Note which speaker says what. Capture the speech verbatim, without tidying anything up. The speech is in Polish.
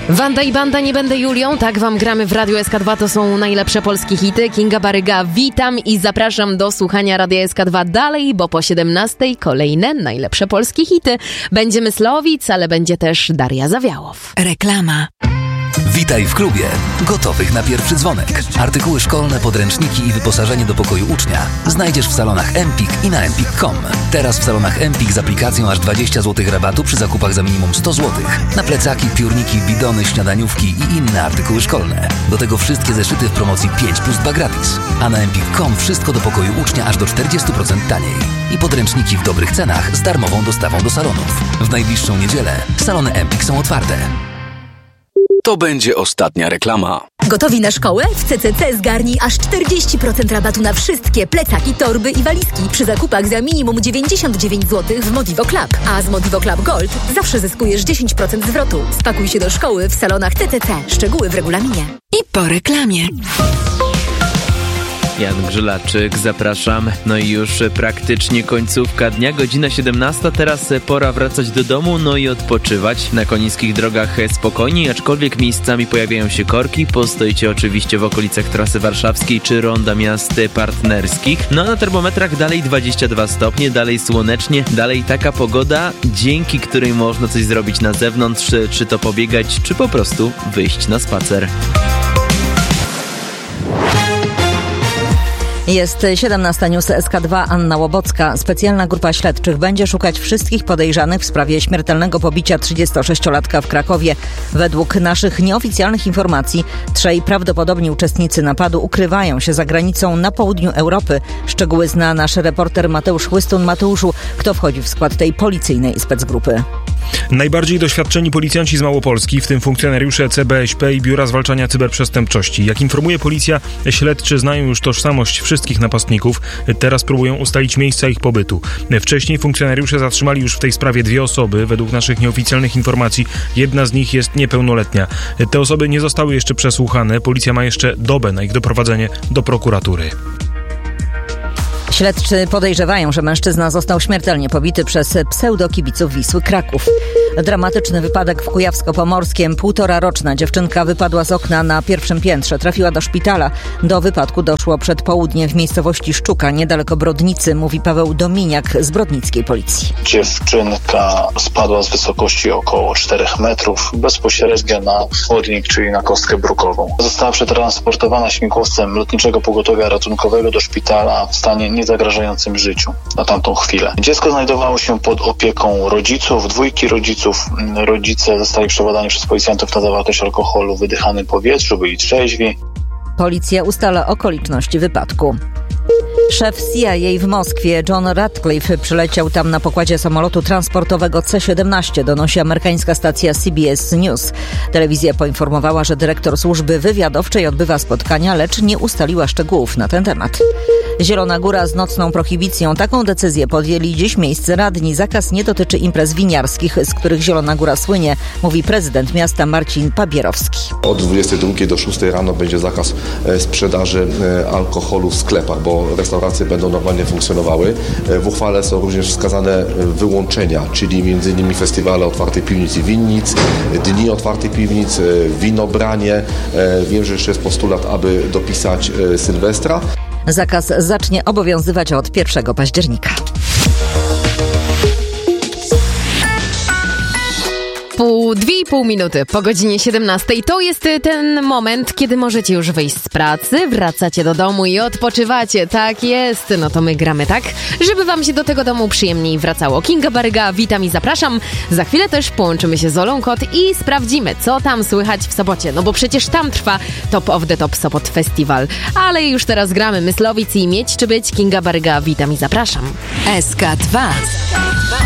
Speaker 1: Wanda i Banda, nie będę Julią, tak wam gramy w Radiu S K dwa, to są najlepsze polskie hity. Kinga Baryga, witam i zapraszam do słuchania Radia S K dwa dalej, bo po siedemnastej kolejne najlepsze polskie hity. Będzie Myslowic, ale będzie też Daria Zawiałow.
Speaker 2: Reklama.
Speaker 3: Witaj w klubie. Gotowych na pierwszy dzwonek. Artykuły szkolne, podręczniki i wyposażenie do pokoju ucznia znajdziesz w salonach Empik i na empik kropka com. Teraz w salonach Empik z aplikacją aż dwadzieścia złotych rabatu przy zakupach za minimum sto złotych. Na plecaki, piórniki, bidony, śniadaniówki i inne artykuły szkolne. Do tego wszystkie zeszyty w promocji pięć plus dwa gratis. A na empik kropka com wszystko do pokoju ucznia aż do czterdzieści procent taniej. I podręczniki w dobrych cenach z darmową dostawą do salonów. W najbliższą niedzielę salony Empik są otwarte.
Speaker 4: To będzie ostatnia reklama.
Speaker 2: Gotowi na szkołę? W C C C zgarnij aż czterdzieści procent rabatu na wszystkie plecaki, torby i walizki przy zakupach za minimum dziewięćdziesiąt dziewięć złotych w Modivo Club. A z Modivo Club Gold zawsze zyskujesz dziesięć procent zwrotu. Spakuj się do szkoły w salonach C C C. Szczegóły w regulaminie. I po reklamie.
Speaker 5: Jan Grzylaczyk, zapraszam. No i już praktycznie końcówka dnia, godzina siedemnasta, teraz pora wracać do domu, no i odpoczywać. Na konińskich drogach spokojniej, aczkolwiek miejscami pojawiają się korki. Postojcie oczywiście w okolicach trasy warszawskiej czy ronda miast partnerskich. No a na termometrach dalej dwadzieścia dwa stopnie, dalej słonecznie, dalej taka pogoda, dzięki której można coś zrobić na zewnątrz, czy to pobiegać, czy po prostu wyjść na spacer.
Speaker 6: Jest siedemnasta, news S K dwa, Anna Łobocka. Specjalna grupa śledczych będzie szukać wszystkich podejrzanych w sprawie śmiertelnego pobicia trzydziestosześciolatka w Krakowie. Według naszych nieoficjalnych informacji trzej prawdopodobni uczestnicy napadu ukrywają się za granicą na południu Europy. Szczegóły zna nasz reporter Mateusz Chłystun. Mateuszu, kto wchodzi w skład tej policyjnej specgrupy?
Speaker 7: Najbardziej doświadczeni policjanci z Małopolski, w tym funkcjonariusze C B S P i Biura Zwalczania Cyberprzestępczości. Jak informuje policja, śledczy znają już tożsamość wszystkich napastników. Teraz próbują ustalić miejsca ich pobytu. Wcześniej funkcjonariusze zatrzymali już w tej sprawie dwie osoby. Według naszych nieoficjalnych informacji jedna z nich jest niepełnoletnia. Te osoby nie zostały jeszcze przesłuchane. Policja ma jeszcze dobę na ich doprowadzenie do prokuratury.
Speaker 6: Śledczy podejrzewają, że mężczyzna został śmiertelnie pobity przez pseudokibiców Wisły Kraków. Dramatyczny wypadek w Kujawsko-Pomorskiem. Półtoraroczna dziewczynka wypadła z okna na pierwszym piętrze. Trafiła do szpitala. Do wypadku doszło przed południem w miejscowości Szczuka, niedaleko Brodnicy, mówi Paweł Dominiak z brodnickiej policji.
Speaker 8: Dziewczynka spadła z wysokości około czterech metrów bezpośrednio na chodnik, czyli na kostkę brukową. Została przetransportowana śmigłowcem Lotniczego Pogotowia Ratunkowego do szpitala w stanie niezagrażającym życiu na tamtą chwilę. Dziecko znajdowało się pod opieką rodziców, dwójki rodziców. Rodzice zostali przebadani przez policjantów na zawartość alkoholu w wydychanym powietrzu, byli trzeźwi.
Speaker 6: Policja ustala okoliczności wypadku. Szef C I A w Moskwie John Ratcliffe przyleciał tam na pokładzie samolotu transportowego C siedemnaście, donosi amerykańska stacja C B S News. Telewizja poinformowała, że dyrektor służby wywiadowczej odbywa spotkania, lecz nie ustaliła szczegółów na ten temat. Zielona Góra z nocną prohibicją. Taką decyzję podjęli dziś miejscy radni. Zakaz nie dotyczy imprez winiarskich, z których Zielona Góra słynie, mówi prezydent miasta Marcin Pabierowski.
Speaker 9: Od dwudziestej drugiej do szóstej rano będzie zakaz sprzedaży alkoholu w sklepach, bo restauracje będą normalnie funkcjonowały. W uchwale są również wskazane wyłączenia, czyli między innymi festiwale otwartej piwnicy i winnic, dni otwartej piwnic, winobranie. Wiem, że jeszcze jest postulat, aby dopisać Sylwestra.
Speaker 6: Zakaz zacznie obowiązywać od pierwszego października.
Speaker 1: Pół, dwie i pół minuty po godzinie siedemnastej. To jest ten moment, kiedy możecie już wyjść z pracy, wracacie do domu i odpoczywacie. Tak jest. No to my gramy tak, żeby wam się do tego domu przyjemniej wracało. Kinga Baryga, witam i zapraszam. Za chwilę też połączymy się z Olą Kot i sprawdzimy, co tam słychać w Sopocie. No bo przecież tam trwa Top of the Top Sopot Festival. Ale już teraz gramy Myslowic i Mieć czy Być. Kinga Baryga, witam i zapraszam.
Speaker 2: S K dwa.